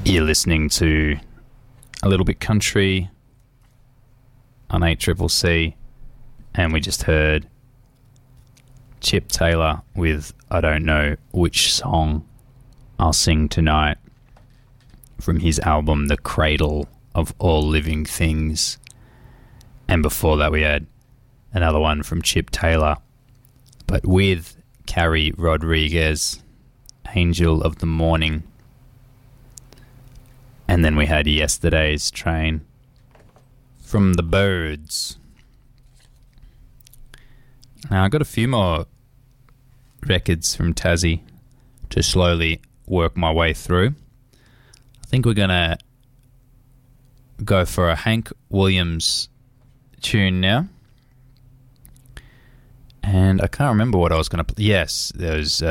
You're listening to A Little Bit Country on 8CCC, and we just heard Chip Taylor with I Don't Know Which Song I'll Sing Tonight from his album The Cradle of All Living Things. And before that we had another one from Chip Taylor, but with Carrie Rodriguez, Angel of the Morning. And then we had Yesterday's Train from The Birds. Now I've got a few more records from Tassie to slowly work my way through. I think we're going to go for a Hank Williams tune now. And I can't remember what I was going to play. Yes, there's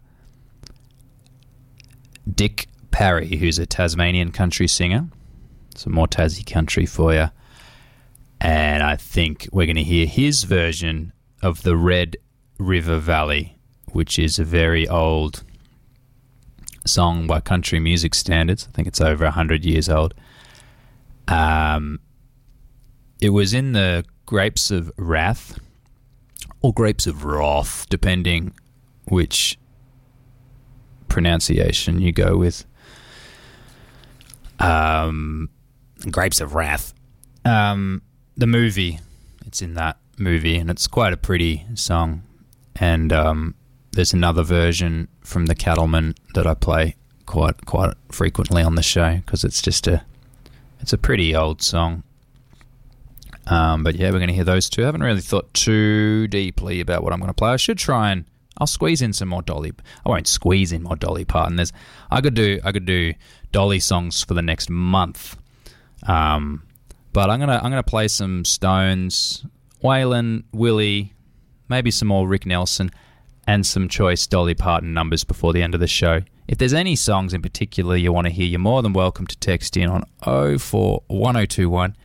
Dick Parry, who's a Tasmanian country singer. Some more Tassie country for you. And I think we're going to hear his version of the Red River Valley, which is a very old song by country music standards. I think it's over 100 years old. It was in the Grapes of Wrath, or Grapes of Wrath, depending which pronunciation you go with. Grapes of Wrath. The movie, it's in that movie, and it's quite a pretty song. And there's another version from The Cattlemen that I play quite frequently on the show, because it's a pretty old song. But yeah, we're going to hear those two. I haven't really thought too deeply about what I'm going to play. I should try and I'll squeeze in some more Dolly. I won't squeeze in more Dolly Parton. I could do Dolly songs for the next month. But I'm gonna play some Stones, Waylon, Willie, maybe some more Rick Nelson, and some choice Dolly Parton numbers before the end of the show. If there's any songs in particular you want to hear, you're more than welcome to text in on 041021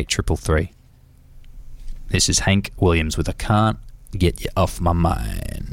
8333. This is Hank Williams with I Can't Get You Off My Mind.